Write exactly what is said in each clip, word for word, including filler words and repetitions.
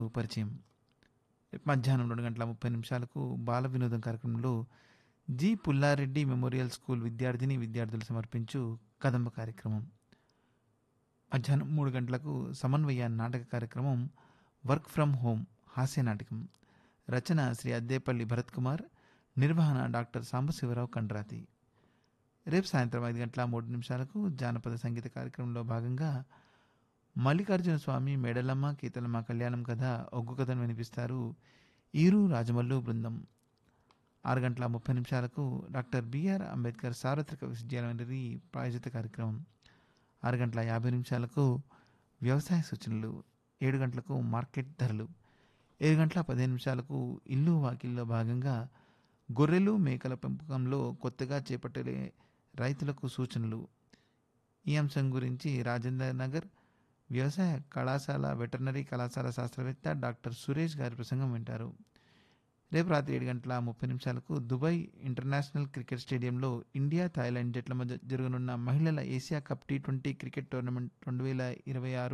పరిచయం. మధ్యాహ్నం రెండు గంటల ముప్పై నిమిషాలకు బాల వినోదం కార్యక్రమంలో జి పుల్లారెడ్డి మెమోరియల్ స్కూల్ విద్యార్థిని విద్యార్థులు సమర్పించు కదంబ కార్యక్రమం. మధ్యాహ్నం మూడు గంటలకు సమన్వయ నాటక కార్యక్రమం వర్క్ ఫ్రమ్ హోమ్ హాస్య నాటకం. రచన శ్రీ అద్దేపల్లి భరత్ కుమార్, నిర్వహణ డాక్టర్ సాంబశివరావు కండ్రాతి. రేపు సాయంత్రం ఐదు గంటల మూడు నిమిషాలకు జానపద సంగీత కార్యక్రమంలో భాగంగా మల్లికార్జున స్వామి మేడలమ్మ కీతలమ్మ కళ్యాణం కథ ఒగ్గు కథను వినిపిస్తారు ఈరు రాజమల్లు బృందం. ఆరు గంటల ముప్పై నిమిషాలకు డాక్టర్ బిఆర్ అంబేద్కర్ సార్వత్రిక విశ్వవిద్యాలయం ప్రాయోజిత కార్యక్రమం. ఆరు గంటల యాభై నిమిషాలకు వ్యవసాయ సూచనలు. ఏడు గంటలకు మార్కెట్ ధరలు. ఏడు గంటల పదిహేను నిమిషాలకు ఇల్లు వాకిల్లో భాగంగా గొర్రెలు మేకల పెంపకంలో కొత్తగా చేపట్టే రైతులకు సూచనలు. ఈ అంశం గురించి రాజేంద్ర నగర్ వ్యవసాయ కళాశాల వెటర్నరీ కళాశాల శాస్త్రవేత్త డాక్టర్ సురేష్ గారి ప్రసంగం వింటారు. రేపు రాత్రి ఏడు గంటల ముప్పై నిమిషాలకు దుబాయ్ ఇంటర్నేషనల్ క్రికెట్ స్టేడియంలో ఇండియా థాయిలాండ్ జట్ల మధ్య జరగనున్న మహిళల Asia cup T twenty cricket tournament రెండు వేల ఇరవై ఆరు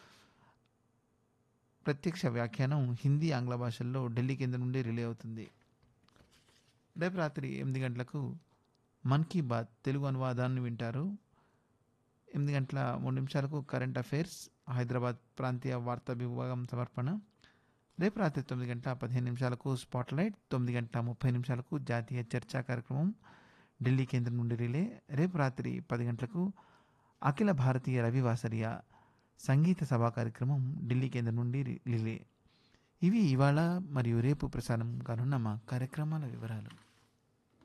ప్రత్యక్ష వ్యాఖ్యానం హిందీ ఆంగ్ల భాషల్లో ఢిల్లీ కేంద్రం నుండి రిలే అవుతుంది. రేపు రాత్రి ఎనిమిది గంటలకు మన్ కీ బాత్ తెలుగు అనువాదాన్ని వింటారు. ఎనిమిది గంటల మూడు నిమిషాలకు కరెంట్ అఫైర్స్ హైదరాబాద్ ప్రాంతీయ వార్తా విభాగం సమర్పణ. రేపు రాత్రి తొమ్మిది గంటల పదిహేను నిమిషాలకు స్పాట్లైట్, తొమ్మిది గంటల ముప్పై నిమిషాలకు జాతీయ చర్చా కార్యక్రమం ఢిల్లీ కేంద్రం నుండి రిలే. రేపు రాత్రి పది గంటలకు అఖిల భారతీయ రవివాసరియ సంగీత సభా కార్యక్రమం ఢిల్లీ కేంద్రం నుండి రిలే. ఇవి ఇవాళ మరియు రేపు ప్రసారం కానున్న మా కార్యక్రమాల వివరాలు.